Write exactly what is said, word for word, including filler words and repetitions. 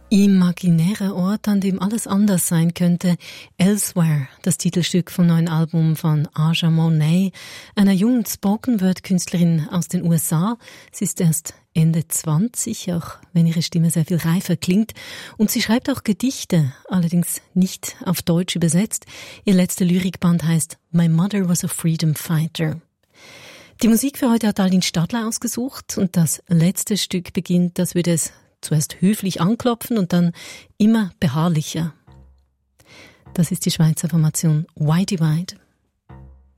Imaginärer Ort, an dem alles anders sein könnte. Elsewhere, das Titelstück vom neuen Album von Aja Monet, einer jungen Spoken-Word-Künstlerin aus den U S A. Sie ist erst Ende zwanzig, auch wenn ihre Stimme sehr viel reifer klingt. Und sie schreibt auch Gedichte, allerdings nicht auf Deutsch übersetzt. Ihr letzter Lyrikband heißt My Mother Was a Freedom Fighter. Die Musik für heute hat Aline Stadler ausgesucht und das letzte Stück beginnt, das würde es zuerst höflich anklopfen und dann immer beharrlicher. Das ist die Schweizer Formation Why Divide.